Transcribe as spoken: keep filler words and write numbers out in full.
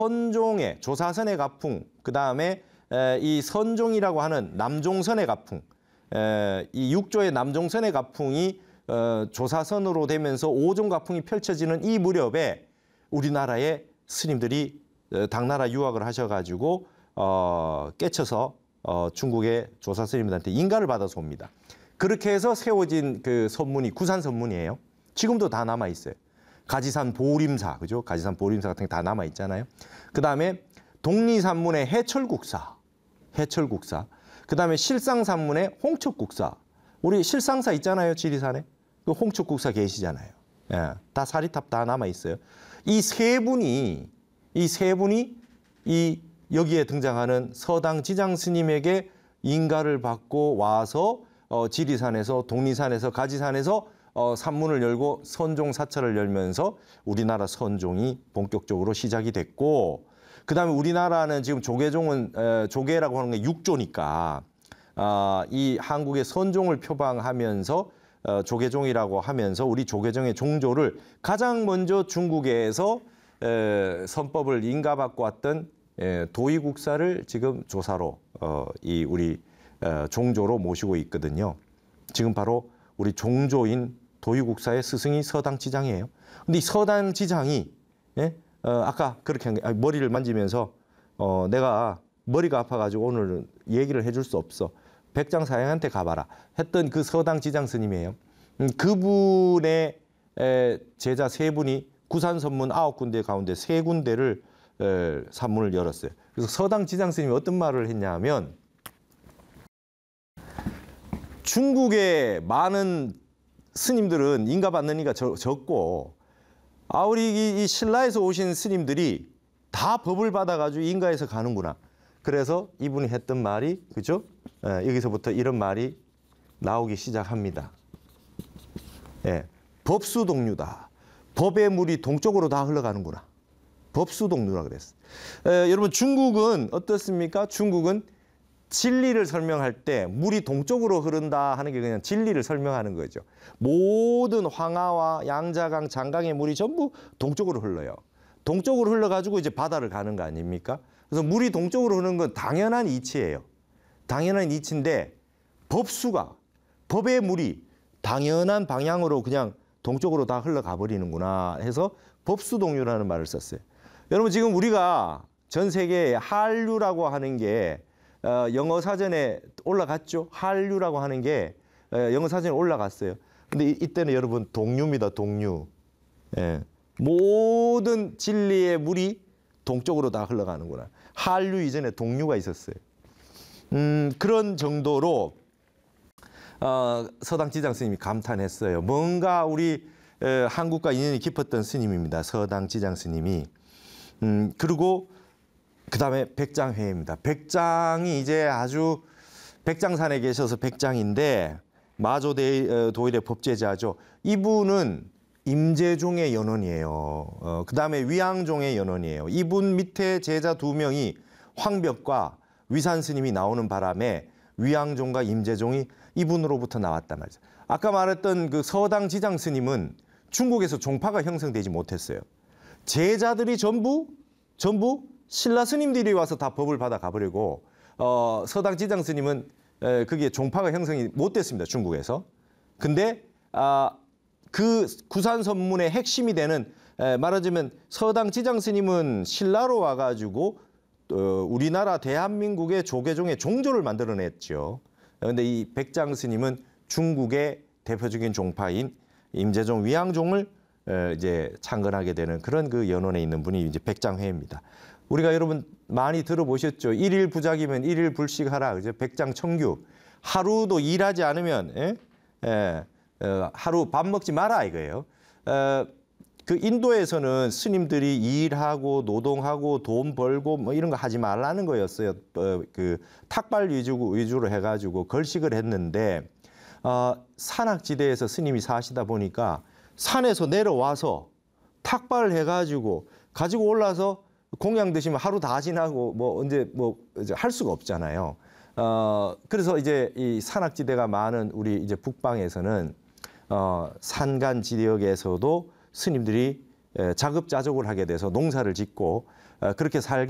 선종의 조사선의 가풍, 그 다음에 이 선종이라고 하는 남종선의 가풍, 에, 이 육조의 남종선의 가풍이 어, 조사선으로 되면서 오종 가풍이 펼쳐지는 이 무렵에 우리나라의 스님들이 어, 당나라 유학을 하셔가지고 어, 깨쳐서 어, 중국의 조사 스님들한테 인가를 받아서 옵니다. 그렇게 해서 세워진 그 선문이 구산 선문이에요. 지금도 다 남아 있어요. 가지산 보림사, 그죠? 가지산 보림사 같은 게 다 남아 있잖아요. 그 다음에 독리산문의 해철국사, 해철국사. 그 다음에 실상산문의 홍척국사. 우리 실상사 있잖아요, 지리산에. 그 홍척국사 계시잖아요. 예, 다 사리탑 다 남아 있어요. 이 세 분이 이 세 분이 이 여기에 등장하는 서당 지장 스님에게 인가를 받고 와서 어, 지리산에서 독리산에서 가지산에서 어, 산문을 열고 선종 사찰을 열면서 우리나라 선종이 본격적으로 시작이 됐고, 그 다음에 우리나라는 지금 조계종은 에, 조계라고 하는 게 육조니까 어, 이 한국의 선종을 표방하면서 어, 조계종이라고 하면서 우리 조계종의 종조를 가장 먼저 중국에서 에, 선법을 인가받고 왔던 에, 도의국사를 지금 조사로 어, 이 우리 어, 종조로 모시고 있거든요. 지금 바로 우리 종조인 도의국사의 스승이 서당지장이에요. 근데 이 서당지장이 예? 어, 아까 그렇게 한 게, 머리를 만지면서 어, 내가 머리가 아파가지고 오늘은 얘기를 해줄 수 없어. 백장사양한테 가봐라 했던 그 서당지장 스님이에요. 음, 그분의 에, 제자 세 분이 구산선문 아홉 군데 가운데 세 군데를 에, 산문을 열었어요. 그래서 서당지장 스님이 어떤 말을 했냐면, 중국의 많은 스님들은 인가받는 이가 적고, 아, 우리 이 신라에서 오신 스님들이 다 법을 받아가지고 인가해서 가는구나. 그래서 이분이 했던 말이, 그죠? 예, 여기서부터 이런 말이 나오기 시작합니다. 예, 법수동류다. 법의 물이 동쪽으로 다 흘러가는구나. 법수동류라 그랬어요. 예, 여러분, 중국은 어떻습니까? 중국은 진리를 설명할 때 물이 동쪽으로 흐른다 하는 게 그냥 진리를 설명하는 거죠. 모든 황하와 양자강, 장강의 물이 전부 동쪽으로 흘러요. 동쪽으로 흘러가지고 이제 바다를 가는 거 아닙니까? 그래서 물이 동쪽으로 흐르는 건 당연한 이치예요. 당연한 이치인데, 법수가, 법의 물이 당연한 방향으로 그냥 동쪽으로 다 흘러가 버리는구나 해서 법수동류라는 말을 썼어요. 여러분, 지금 우리가 전 세계에 한류라고 하는 게 어, 영어 사전에 올라갔죠. 한류라고 하는 게 어, 영어 사전에 올라갔어요. 근데 이, 이때는 여러분 동류입니다. 동류. 예. 모든 진리의 물이 동쪽으로 다 흘러가는구나. 한류 이전에 동류가 있었어요. 음, 그런 정도로 어, 서당지장 스님이 감탄했어요. 뭔가 우리 에, 한국과 인연이 깊었던 스님입니다. 서당지장 스님이. 음, 그리고 그 다음에 백장회입니다. 백장이 이제 아주 백장산에 계셔서 백장인데 마조 도일의 법제자죠. 이분은 임재종의 연원이에요. 어, 그 다음에 위양종의 연원이에요. 이분 밑에 제자 두 명이 황벽과 위산 스님이 나오는 바람에 위양종과 임재종이 이분으로부터 나왔단 말이죠. 아까 말했던 그 서당 지장 스님은 중국에서 종파가 형성되지 못했어요. 제자들이 전부 전부 신라 스님들이 와서 다 법을 받아 가버리고 어, 서당 지장 스님은 에, 그게 종파가 형성이 못 됐습니다. 중국에서. 근데 아, 그 구산 선문의 핵심이 되는 에, 말하자면 서당 지장 스님은 신라로 와가지고 어, 우리나라 대한민국의 조계종의 종조를 만들어냈죠. 그런데 이 백장 스님은 중국의 대표적인 종파인 임재종 위양종을 에, 이제 창건하게 되는 그런 그 연원에 있는 분이 이제 백장회입니다. 우리가 여러분 많이 들어보셨죠? 일일 부작이면 일일 불식하라. 그죠? 백장청규. 하루도 일하지 않으면 예? 예, 어, 하루 밥 먹지 마라 이거예요. 어, 그 인도에서는 스님들이 일하고 노동하고 돈 벌고 뭐 이런 거 하지 말라는 거였어요. 어, 그 탁발 위주, 위주로 해가지고 걸식을 했는데 어, 산악지대에서 스님이 사시다 보니까 산에서 내려와서 탁발을 해가지고 가지고 올라서 공양 드시면 하루 다 지나고 뭐 언제 뭐 할 수가 없잖아요. 어, 그래서 이제 이 산악지대가 많은 우리 이제 북방에서는 어, 산간 지역에서도 스님들이 자급자족을 하게 돼서 농사를 짓고 어, 그렇게 살게